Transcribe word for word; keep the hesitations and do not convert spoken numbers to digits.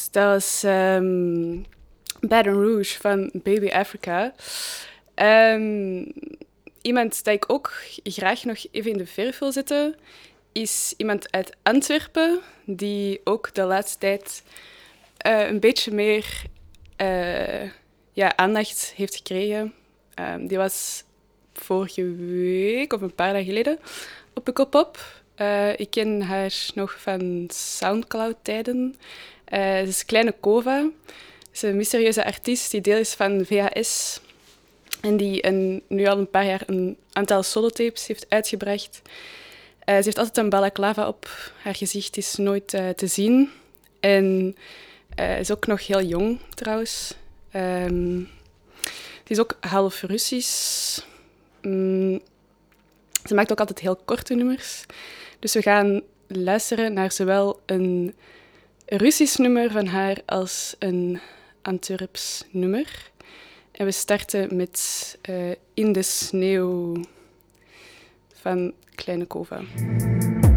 Dat was um, Baton Rouge van Baby Africa. Um, iemand dat ik ook graag nog even in de verf wil zetten, is iemand uit Antwerpen, die ook de laatste tijd uh, een beetje meer uh, ja, aandacht heeft gekregen. Um, die was vorige week of een paar dagen geleden op Pukkelpop. Uh, ik ken haar nog van Soundcloud-tijden. Uh, ze is Kleine Kova. Ze is een mysterieuze artiest die deel is van V H S. En die een, nu al een paar jaar een aantal solotapes heeft uitgebracht. Uh, ze heeft altijd een balaclava op. Haar gezicht is nooit uh, te zien. En uh, is ook nog heel jong, trouwens. Um, het is ook half Russisch. Um, ze maakt ook altijd heel korte nummers. Dus we gaan luisteren naar zowel een Russisch nummer van haar als een Antwerps nummer. En we starten met uh, In de sneeuw van Kleine Kova.